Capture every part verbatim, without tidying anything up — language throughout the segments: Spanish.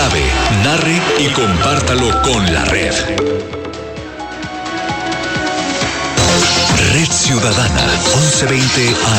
Grabe, narre y compártalo con la red. Red Ciudadana, once veinte A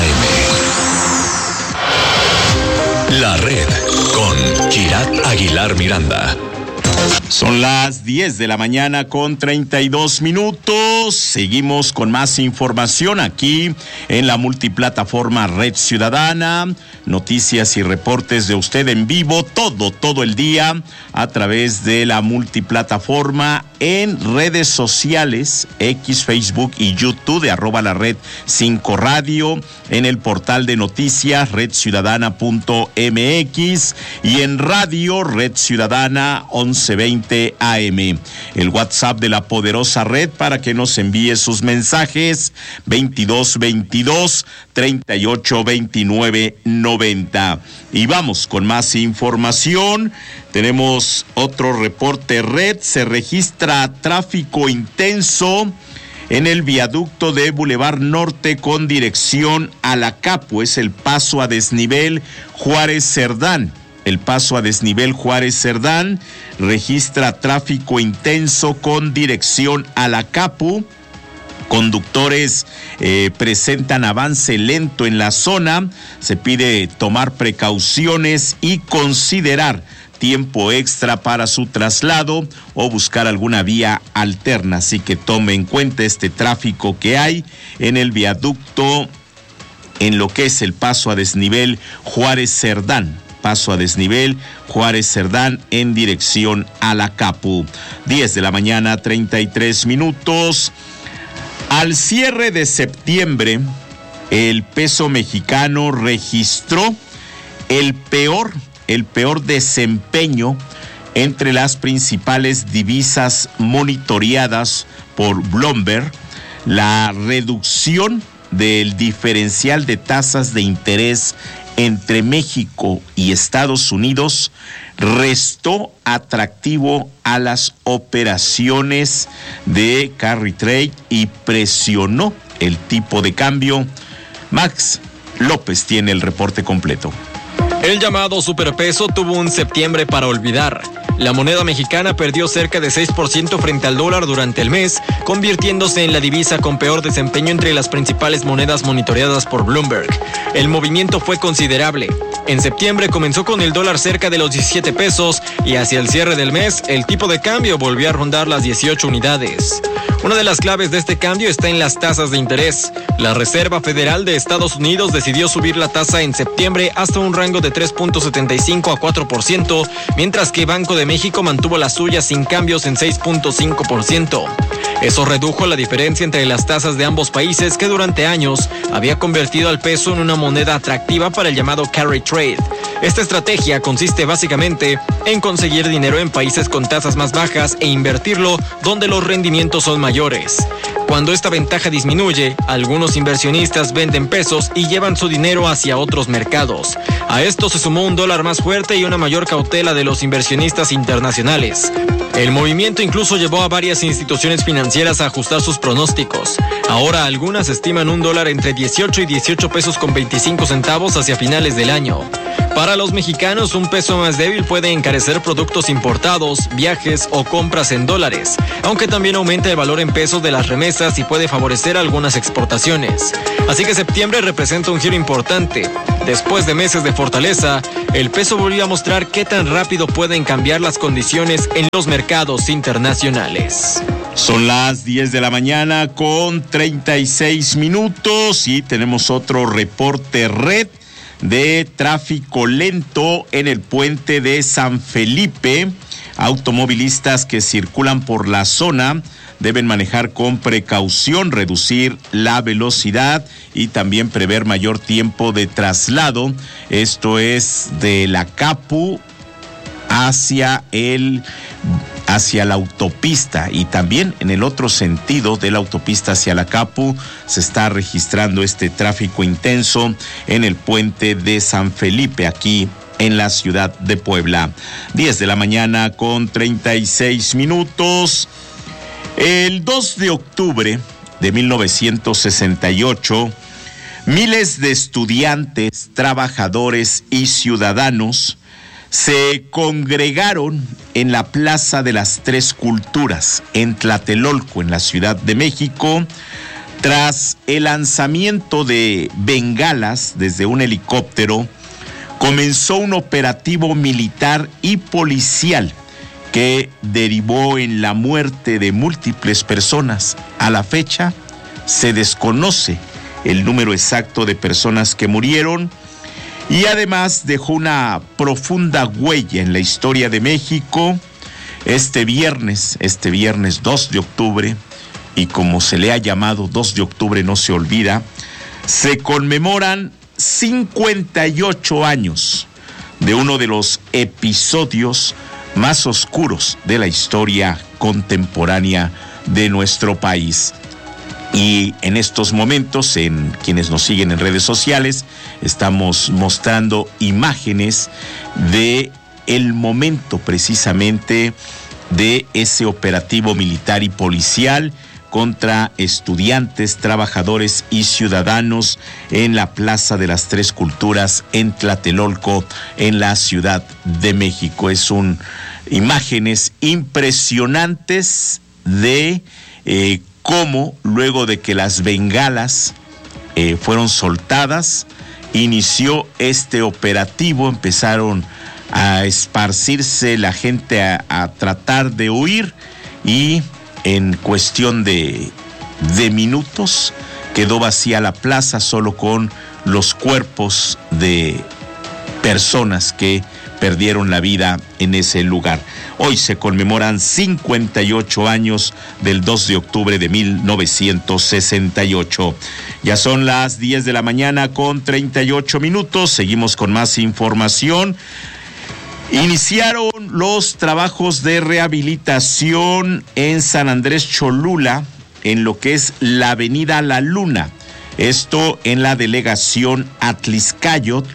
M. La red con Kirat Aguilar Miranda. Son las diez de la mañana con treinta y dos minutos. Seguimos con más información aquí en la multiplataforma Red Ciudadana. Noticias y reportes de usted en vivo todo, todo el día a través de la multiplataforma en redes sociales, X, Facebook y YouTube de arroba la red cinco radio, en el portal de noticias red ciudadana punto m x y en radio Red Ciudadana once veinte A M. El WhatsApp de la poderosa red para que nos envíe sus mensajes veintidós veintidós treinta y ocho veintinueve noventa. Y vamos con más información. Tenemos otro reporte red. Se registra tráfico intenso en el viaducto de Boulevard Norte con dirección a la Capu. Es el paso a desnivel Juárez Cerdán. El paso a desnivel Juárez Cerdán registra tráfico intenso con dirección a la Capu. Conductores eh, presentan avance lento en la zona. Se pide tomar precauciones y considerar tiempo extra para su traslado o buscar alguna vía alterna. Así que tome en cuenta este tráfico que hay en el viaducto, en lo que es el paso a desnivel Juárez Cerdán. Paso a desnivel Juárez Cerdán en dirección a la Capu. diez de la mañana, treinta y tres minutos. Al cierre de septiembre, el peso mexicano registró el peor, el peor desempeño entre las principales divisas monitoreadas por Bloomberg. La reducción del diferencial de tasas de interés entre México y Estados Unidos restó atractivo a las operaciones de carry trade y presionó el tipo de cambio. Max López tiene el reporte completo. El llamado superpeso tuvo un septiembre para olvidar. La moneda mexicana perdió cerca de seis por ciento frente al dólar durante el mes, convirtiéndose en la divisa con peor desempeño entre las principales monedas monitoreadas por Bloomberg. El movimiento fue considerable. En septiembre comenzó con el dólar cerca de los diecisiete pesos y hacia el cierre del mes el tipo de cambio volvió a rondar las dieciocho unidades. Una de las claves de este cambio está en las tasas de interés. La Reserva Federal de Estados Unidos decidió subir la tasa en septiembre hasta un rango de tres punto setenta y cinco a cuatro por ciento, mientras que Banco de México mantuvo la suya sin cambios en seis punto cinco por ciento. Eso redujo la diferencia entre las tasas de ambos países, que durante años había convertido al peso en una moneda atractiva para el llamado carry trade. Esta estrategia consiste básicamente en conseguir dinero en países con tasas más bajas e invertirlo donde los rendimientos son mayores. Cuando esta ventaja disminuye, algunos inversionistas venden pesos y llevan su dinero hacia otros mercados. A esto se sumó un dólar más fuerte y una mayor cautela de los inversionistas internacionales. El movimiento incluso llevó a varias instituciones financieras a ajustar sus pronósticos. Ahora algunas estiman un dólar entre dieciocho y dieciocho pesos con veinticinco centavos hacia finales del año. Para los mexicanos, un peso más débil puede encarecer productos importados, viajes o compras en dólares, aunque también aumenta el valor en pesos de las remesas y puede favorecer algunas exportaciones. Así que septiembre representa un giro importante. Después de meses de fortaleza, el peso volvió a mostrar qué tan rápido pueden cambiar las condiciones en los mercados internacionales. Son las diez de la mañana con treinta y seis minutos y tenemos otro reporte red de tráfico lento en el puente de San Felipe. Automovilistas que circulan por la zona deben manejar con precaución, reducir la velocidad y también prever mayor tiempo de traslado. Esto es de la Capu hacia el hacia la autopista, y también en el otro sentido de la autopista hacia la Capu se está registrando este tráfico intenso en el puente de San Felipe, aquí en la ciudad de Puebla. diez de la mañana con treinta y seis minutos. El dos de octubre de mil novecientos sesenta y ocho, miles de estudiantes, trabajadores y ciudadanos se congregaron en la Plaza de las Tres Culturas, en Tlatelolco, en la Ciudad de México, tras el lanzamiento de bengalas desde un helicóptero. Comenzó un operativo militar y policial que derivó en la muerte de múltiples personas. A la fecha, se desconoce el número exacto de personas que murieron y además dejó una profunda huella en la historia de México. Este viernes, este viernes dos de octubre, y como se le ha llamado, dos de octubre no se olvida, se conmemoran cincuenta y ocho años de uno de los episodios más oscuros de la historia contemporánea de nuestro país. Y en estos momentos, en quienes nos siguen en redes sociales, estamos mostrando imágenes de el momento precisamente de ese operativo militar y policial contra estudiantes, trabajadores y ciudadanos en la Plaza de las Tres Culturas en Tlatelolco, en la Ciudad de México. Es un imágenes impresionantes de eh, cómo luego de que las bengalas eh, fueron soltadas, inició este operativo. Empezaron a esparcirse la gente a, a tratar de huir y en cuestión de, de minutos quedó vacía la plaza, solo con los cuerpos de personas que perdieron la vida en ese lugar. Hoy se conmemoran cincuenta y ocho años del dos de octubre de mil novecientos sesenta y ocho. Ya son las diez de la mañana con treinta y ocho minutos. Seguimos con más información. Iniciaron los trabajos de rehabilitación en San Andrés Cholula, en lo que es la avenida La Luna. Esto en la delegación Atlixcayot.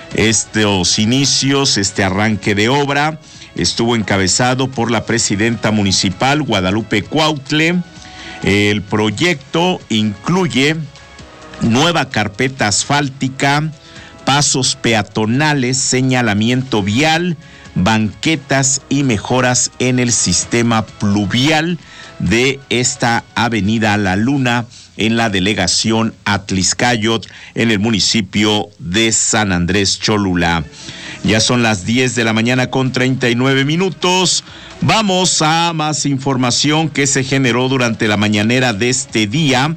Estos inicios, este arranque de obra, estuvo encabezado por la presidenta municipal, Guadalupe Cuautle. El proyecto incluye nueva carpeta asfáltica, pasos peatonales, señalamiento vial, banquetas y mejoras en el sistema pluvial de esta avenida La Luna en la delegación Atlixcayot, en el municipio de San Andrés Cholula. Ya son las diez de la mañana con treinta y nueve minutos. Vamos a más información que se generó durante la mañanera de este día.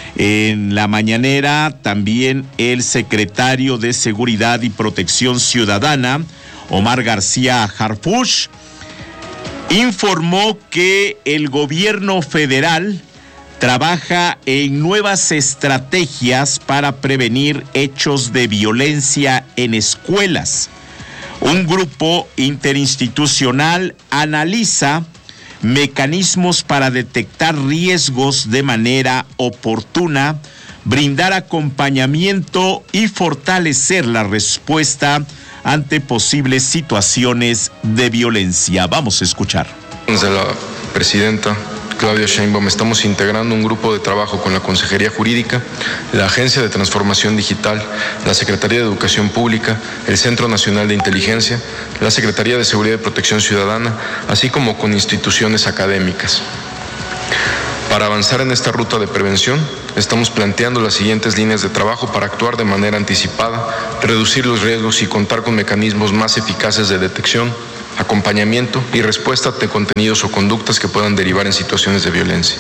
En la mañanera también el secretario de Seguridad y Protección Ciudadana, Omar García Harfuch, informó que el gobierno federal trabaja en nuevas estrategias para prevenir hechos de violencia en escuelas. Un grupo interinstitucional analiza mecanismos para detectar riesgos de manera oportuna, brindar acompañamiento y fortalecer la respuesta ante posibles situaciones de violencia. Vamos a escuchar. Desde la presidenta Claudia Sheinbaum estamos integrando un grupo de trabajo con la Consejería Jurídica, la Agencia de Transformación Digital, la Secretaría de Educación Pública, el Centro Nacional de Inteligencia, la Secretaría de Seguridad y Protección Ciudadana, así como con instituciones académicas. Para avanzar en esta ruta de prevención, estamos planteando las siguientes líneas de trabajo para actuar de manera anticipada, reducir los riesgos y contar con mecanismos más eficaces de detección, acompañamiento y respuesta ante contenidos o conductas que puedan derivar en situaciones de violencia.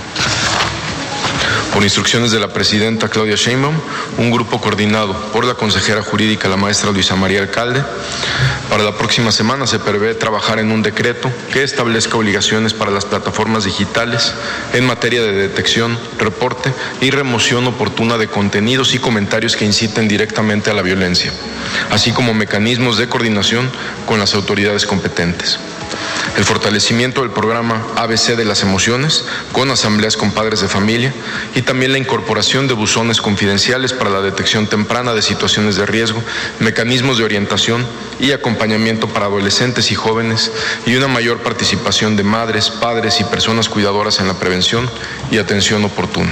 Por instrucciones de la presidenta Claudia Sheinbaum, un grupo coordinado por la consejera jurídica, la maestra Luisa María Alcalde, para la próxima semana se prevé trabajar en un decreto que establezca obligaciones para las plataformas digitales en materia de detección, reporte y remoción oportuna de contenidos y comentarios que inciten directamente a la violencia, así como mecanismos de coordinación con las autoridades competentes. El fortalecimiento del programa A B C de las emociones con asambleas con padres de familia y también la incorporación de buzones confidenciales para la detección temprana de situaciones de riesgo, mecanismos de orientación y acompañamiento para adolescentes y jóvenes y una mayor participación de madres, padres y personas cuidadoras en la prevención y atención oportuna.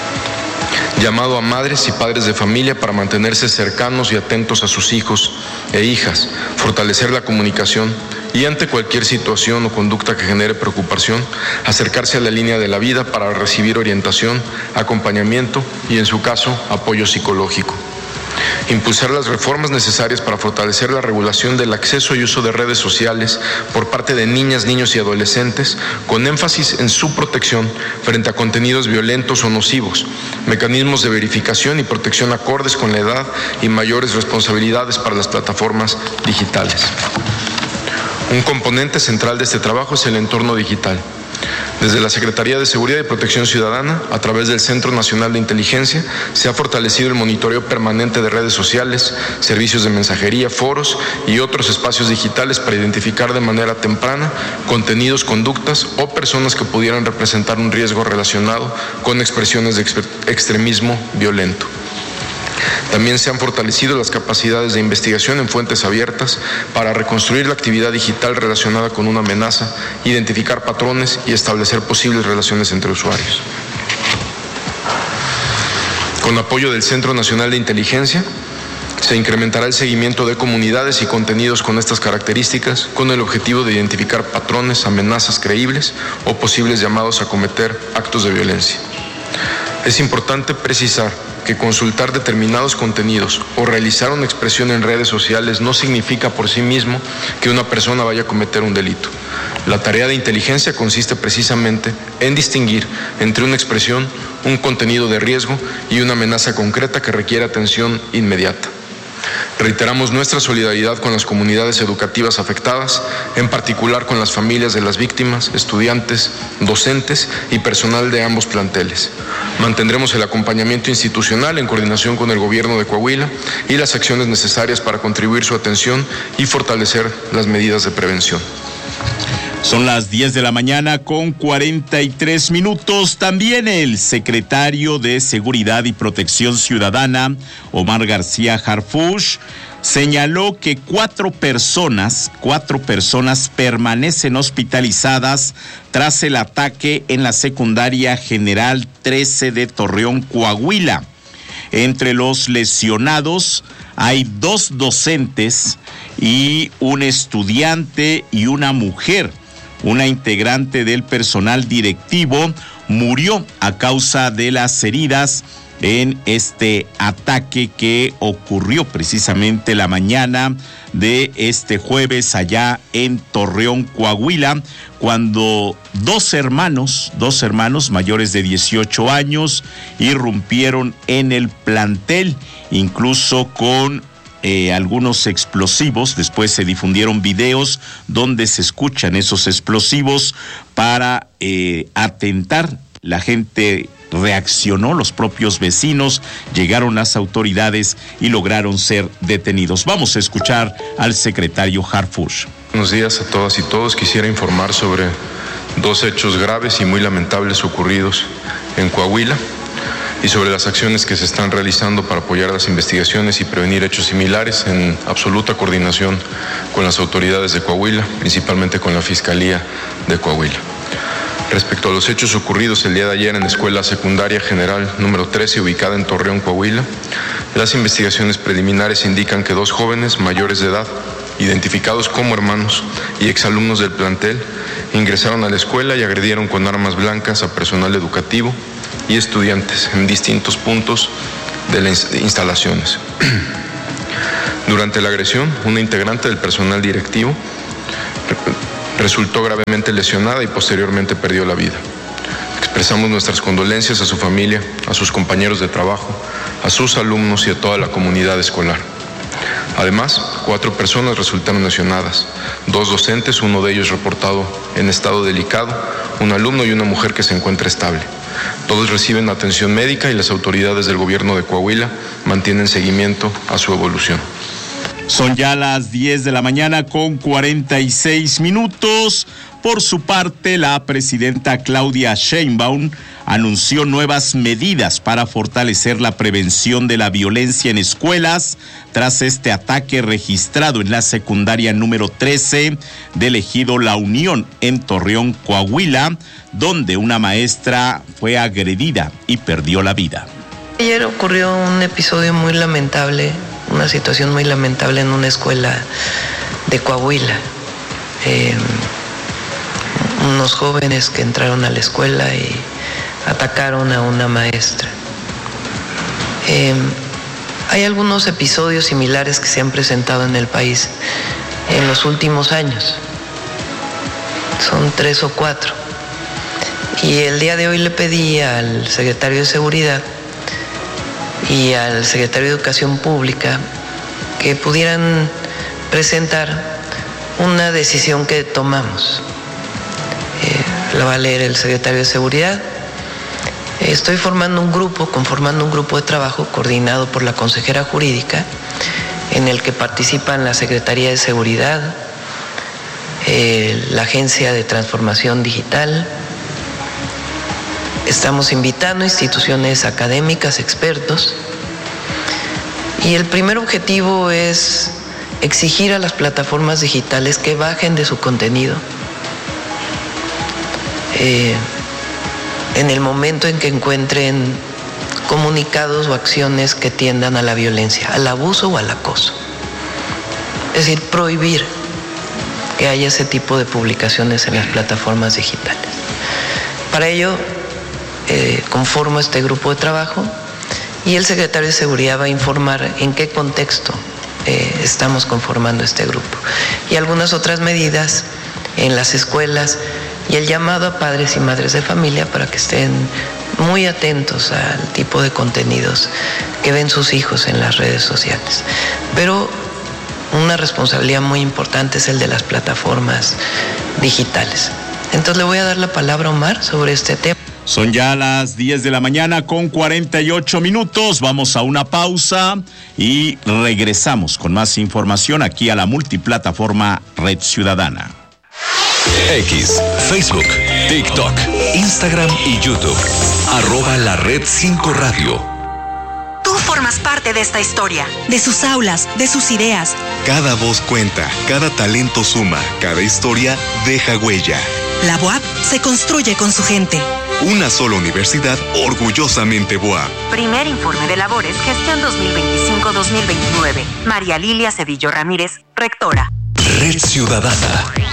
Llamado a madres y padres de familia para mantenerse cercanos y atentos a sus hijos e hijas, fortalecer la comunicación y ante cualquier situación o conducta que genere preocupación, acercarse a la línea de la vida para recibir orientación, acompañamiento y, en su caso, apoyo psicológico. Impulsar las reformas necesarias para fortalecer la regulación del acceso y uso de redes sociales por parte de niñas, niños y adolescentes, con énfasis en su protección frente a contenidos violentos o nocivos, mecanismos de verificación y protección acordes con la edad y mayores responsabilidades para las plataformas digitales. Un componente central de este trabajo es el entorno digital. Desde la Secretaría de Seguridad y Protección Ciudadana, a través del Centro Nacional de Inteligencia, se ha fortalecido el monitoreo permanente de redes sociales, servicios de mensajería, foros y otros espacios digitales para identificar de manera temprana contenidos, conductas o personas que pudieran representar un riesgo relacionado con expresiones de extremismo violento. También se han fortalecido las capacidades de investigación en fuentes abiertas para reconstruir la actividad digital relacionada con una amenaza, identificar patrones y establecer posibles relaciones entre usuarios. Con apoyo del Centro Nacional de Inteligencia, se incrementará el seguimiento de comunidades y contenidos con estas características con el objetivo de identificar patrones, amenazas creíbles o posibles llamados a cometer actos de violencia. Es importante precisar que consultar determinados contenidos o realizar una expresión en redes sociales no significa por sí mismo que una persona vaya a cometer un delito. La tarea de inteligencia consiste precisamente en distinguir entre una expresión, un contenido de riesgo y una amenaza concreta que requiere atención inmediata. Reiteramos nuestra solidaridad con las comunidades educativas afectadas, en particular con las familias de las víctimas, estudiantes, docentes y personal de ambos planteles. Mantendremos el acompañamiento institucional en coordinación con el Gobierno de Coahuila y las acciones necesarias para contribuir su atención y fortalecer las medidas de prevención. Son las diez de la mañana con cuarenta y tres minutos. También el secretario de Seguridad y Protección Ciudadana, Omar García Harfuch, señaló que cuatro personas, cuatro personas permanecen hospitalizadas tras el ataque en la secundaria General trece de Torreón, Coahuila. Entre los lesionados hay dos docentes y un estudiante y una mujer. Una integrante del personal directivo murió a causa de las heridas en este ataque que ocurrió precisamente la mañana de este jueves allá en Torreón, Coahuila, cuando dos hermanos, dos hermanos mayores de dieciocho años irrumpieron en el plantel, incluso con Eh, algunos explosivos. Después se difundieron videos donde se escuchan esos explosivos para eh, atentar. La gente reaccionó, los propios vecinos, llegaron las autoridades y lograron ser detenidos. Vamos a escuchar al secretario Harfuch. Buenos días a todas y todos. Quisiera informar sobre dos hechos graves y muy lamentables ocurridos en Coahuila y sobre las acciones que se están realizando para apoyar las investigaciones y prevenir hechos similares en absoluta coordinación con las autoridades de Coahuila, principalmente con la Fiscalía de Coahuila. Respecto a los hechos ocurridos el día de ayer en la Escuela Secundaria General número trece, ubicada en Torreón, Coahuila, las investigaciones preliminares indican que dos jóvenes mayores de edad, identificados como hermanos y exalumnos del plantel, ingresaron a la escuela y agredieron con armas blancas a personal educativo y estudiantes en distintos puntos de las instalaciones. Durante la agresión, una integrante del personal directivo resultó gravemente lesionada y posteriormente perdió la vida. Expresamos nuestras condolencias a su familia, a sus compañeros de trabajo, a sus alumnos y a toda la comunidad escolar. Además, cuatro personas resultaron lesionadas, dos docentes, uno de ellos reportado en estado delicado, un alumno y una mujer que se encuentra estable. Todos reciben atención médica y las autoridades del gobierno de Coahuila mantienen seguimiento a su evolución. Son ya las diez de la mañana con cuarenta y seis minutos. Por su parte, la presidenta Claudia Sheinbaum anunció nuevas medidas para fortalecer la prevención de la violencia en escuelas tras este ataque registrado en la secundaria número trece del ejido La Unión en Torreón, Coahuila, donde una maestra fue agredida y perdió la vida. Ayer ocurrió un episodio muy lamentable una situación muy lamentable en una escuela de Coahuila. Eh, unos jóvenes que entraron a la escuela y atacaron a una maestra. Eh, hay algunos episodios similares que se han presentado en el país en los últimos años. Son tres o cuatro. Y el día de hoy le pedí al secretario de Seguridad y al secretario de Educación Pública que pudieran presentar una decisión que tomamos. Eh, la va a leer el secretario de Seguridad. Estoy formando un grupo, conformando un grupo de trabajo coordinado por la consejera jurídica, en el que participan la Secretaría de Seguridad, eh, la Agencia de Transformación Digital. Estamos invitando a instituciones académicas, expertos, y el primer objetivo es exigir a las plataformas digitales que bajen de su contenido eh, en el momento en que encuentren comunicados o acciones que tiendan a la violencia, al abuso o al acoso. Es decir, prohibir que haya ese tipo de publicaciones en las plataformas digitales. Para ello, eh, conformo este grupo de trabajo y el secretario de Seguridad va a informar en qué contexto eh, estamos conformando este grupo y algunas otras medidas en las escuelas y el llamado a padres y madres de familia para que estén muy atentos al tipo de contenidos que ven sus hijos en las redes sociales. Pero una responsabilidad muy importante es el de las plataformas digitales. Entonces le voy a dar la palabra a Omar sobre este tema. Son ya las diez de la mañana con cuarenta y ocho minutos. Vamos a una pausa y regresamos con más información aquí a la multiplataforma Red Ciudadana. X, Facebook, TikTok, Instagram y YouTube. Arroba la Red cinco Radio. Tú formas parte de esta historia, de sus aulas, de sus ideas. Cada voz cuenta, cada talento suma, cada historia deja huella. La B O A P se construye con su gente. Una sola universidad orgullosamente B O A P. Primer informe de labores, gestión dos mil veinticinco dos mil veintinueve. María Lilia Cedillo Ramírez, rectora. Red Ciudadana.